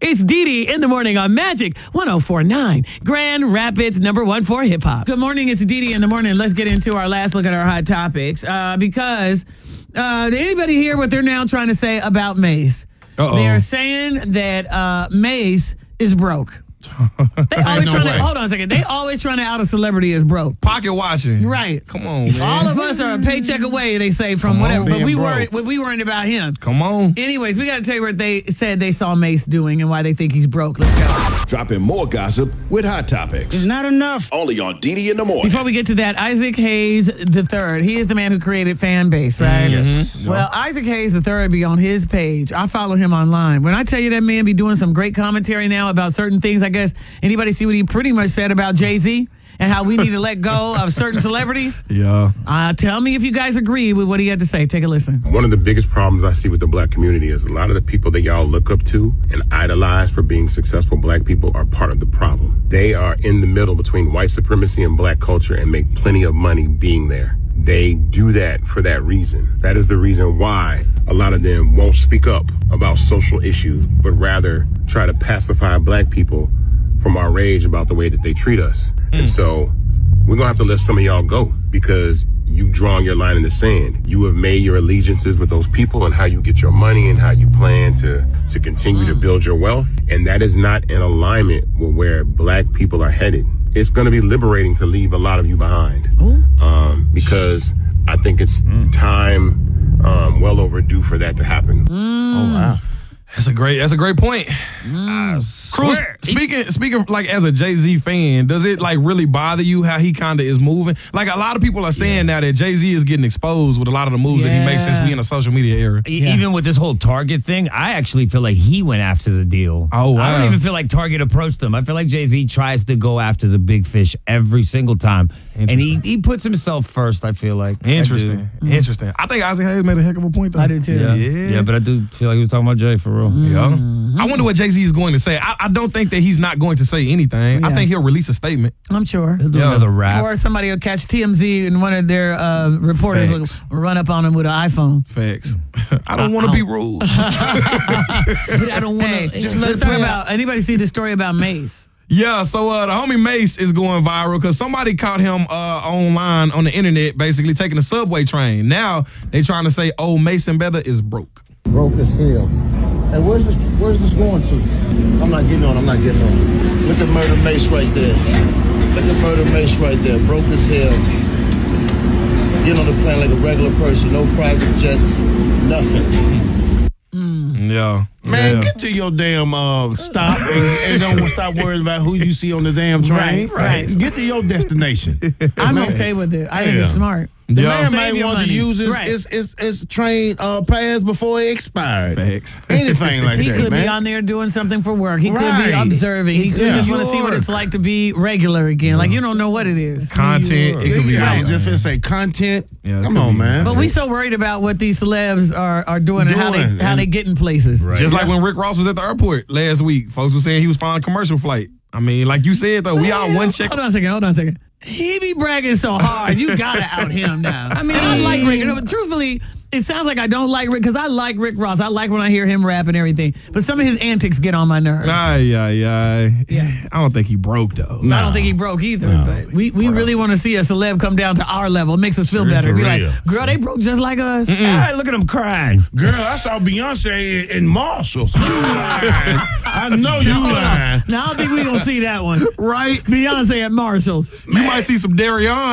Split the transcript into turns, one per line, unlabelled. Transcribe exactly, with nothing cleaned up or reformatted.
It's Dee Dee in the morning on Magic one oh four point nine, Grand Rapids, number one for hip hop. Good morning. It's Dee Dee in the morning. Let's get into our last look at our hot topics uh, because uh, did anybody hear what they're now trying to say about Mace? Uh-oh. They're saying that uh, Mace is broke. They always no trying way. to hold on a second. They always trying to out a celebrity as broke.
Pocket watching,
right?
Come on, man.
All of us are a paycheck away. They say from
Come
whatever,
on,
but we
broke.
weren't. We weren't about him.
Come on.
Anyways, we got to tell you what they said they saw Mace doing and why they think he's broke. Let's go.
Dropping more gossip with hot topics.
It's not enough.
Only on Dee Dee in the morning.
Before we get to that, Isaac Hayes the third. He is the man who created Fan Base, right?
Yes.
Mm-hmm. Well, Isaac Hayes the third be on his page. I follow him online. When I tell you that man be doing some great commentary now about certain things, I guess anybody see what he pretty much said about Jay-Z and how we need to let go of certain celebrities?
Yeah.
Uh, tell me if you guys agree with what he had to say. Take a listen.
One of the biggest problems I see with the black community is a lot of the people that y'all look up to and idolize for being successful black people are part of the problem. They are in the middle between white supremacy and black culture and make plenty of money being there. They do that for that reason. That is the reason why a lot of them won't speak up about social issues, but rather try to pacify black people from our rage about the way that they treat us. Mm. And so we're gonna have to let some of y'all go because you've drawn your line in the sand. You have made your allegiances with those people and how you get your money and how you plan to, to continue mm. to build your wealth. And that is not in alignment with where black people are headed. It's gonna be liberating to leave a lot of you behind. Um, because I think it's mm. time um, well overdue for that to happen.
Mm.
Oh, wow. That's a great. That's a great point.
Mm.
Cruz, speaking speaking like as a Jay-Z fan, does it like really bother you how he kind of is moving? Like a lot of people are saying yeah. now that Jay-Z is getting exposed with a lot of the moves yeah. that he makes since we in a social media era.
Yeah. Even with this whole Target thing, I actually feel like he went after the deal.
Oh wow!
I don't even feel like Target approached him. I feel like Jay-Z tries to go after the big fish every single time, and he he puts himself first. I feel like
interesting,
I
interesting. I think Isaac Hayes made a heck of a point though.
I do too.
Yeah,
yeah,
yeah but I do feel like he was talking about Jay for real.
Mm. Yeah. I wonder what Jay-Z is going to say. I, I don't think that he's not going to say anything. Yeah. I think he'll release a statement.
I'm sure.
He'll do
yeah.
another rap.
Or somebody will catch T M Z and one of their uh, reporters
Facts.
will run up on him with an iPhone.
Facts. I don't want to be rude.
But I don't want
Hey,
to.
just let's talk about, anybody see the story about Mace?
Yeah, so uh, the homie Mace is going viral because somebody caught him uh, online on the internet basically taking a subway train. Now they trying to say, oh, Mace and Betha is broke.
Broke as hell. Hey, where's this, where's this going to? I'm not getting on, I'm not getting on. Look at Murder Mace right there. Look at Murder Mace right there. Broke as hell. Get on the plane like a regular person. No private jets, nothing.
Yeah.
Man,
yeah.
get to your damn uh, stop and, and don't stop worrying about who you see on the damn train.
Right, right.
Get to your destination.
I'm
Man.
okay with it. I think
Yeah.
it's smart.
The
Yeah.
man
Save
might
your
want
money.
to use his,
Right.
his, his, his train uh, pass before it expired.
Facts.
Anything like
He
that,
could
man.
be on there doing something for work. He could be
Right.
observing. He
It's
could just
your
want to see what
work.
it's like to be regular again. Like, you don't know what it is.
Content. It could be
I was
anything.
just finna say content.
Yeah, it
Come
could
on,
be.
man.
But we so worried about what these celebs are, are doing, and how they
Doing,
how
and-
they get in places.
Right.
Just like
Yeah.
when Rick Ross was at the airport last week, folks were saying he was flying a commercial flight. I mean, like you said, though, we all one check.
Hold on a second. Hold on a second. He be bragging so hard. You gotta out him now. I mean, I like Rick. But truthfully, it sounds like I don't like Rick because I like Rick Ross. I like when I hear him rap and everything. But some of his antics get on my nerves.
Ay, ay, ay.
Yeah.
I don't think he broke, though.
I don't think he broke either. But we, we really want to see a celeb come down to our level. It makes us feel better.
for
Be
real.
like, girl, they broke just like us.
All right, look at him crying.
Girl, I saw Beyonce in, in Marshalls. You lying. I know you lying.
Now, I don't think we're going to see that one.
Right?
Beyonce at Marshall's.
You might see some Darion